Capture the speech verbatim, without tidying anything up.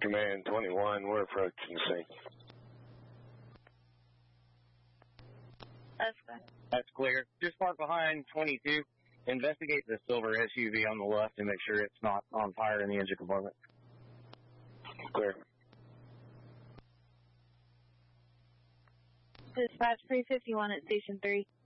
Command twenty-one, we're approaching scene. That's good. That's clear. Just park behind twenty-two. Investigate the silver S U V on the left and make sure it's not on fire in the engine compartment. Clear. Dispatch three fifty-one at Station three.